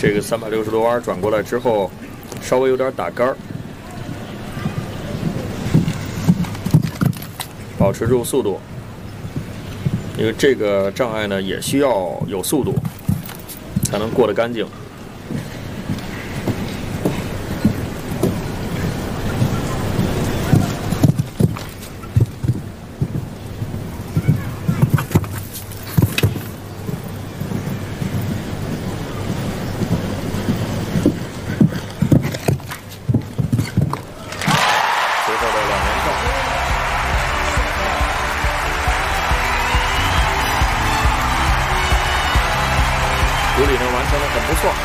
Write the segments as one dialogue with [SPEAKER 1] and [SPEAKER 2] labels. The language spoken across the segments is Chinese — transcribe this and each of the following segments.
[SPEAKER 1] 这个360度弯转过来之后，稍微有点打杆儿，保持住速度。因为这个障碍呢，也需要有速度才能过得干净。古里呢完成的很不错，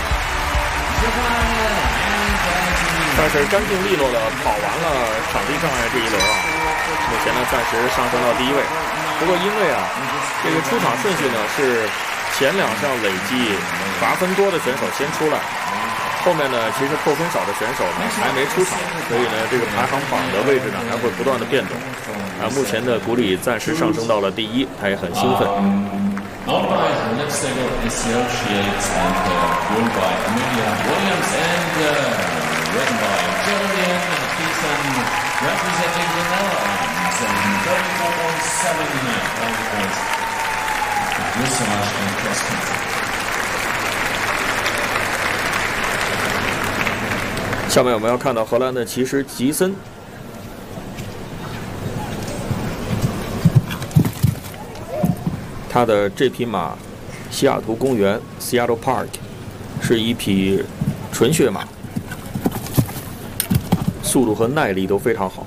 [SPEAKER 1] 但是干净利落的跑完了场地障碍这一轮啊，目前呢暂时上升到第1位。不过因为这个出场顺序呢是前2项累计罚分多的选手先出来，后面呢其实扣分少的选手呢还没出场，所以呢这个排行榜的位置呢还会不断的变动。目前的古里暂时上升到了第1，他也很兴奋。
[SPEAKER 2] Alright, the next leg of SCL Shields and won by Amelia Williams and ridden by Julian Pearson, representing the Netherlands and 34.7 points. Thank you so much in cross country.
[SPEAKER 1] 下面我们要看到荷兰的骑师吉森。他的这匹马，西雅图公园 （Seattle Park） 是一匹纯血马，速度和耐力都非常好。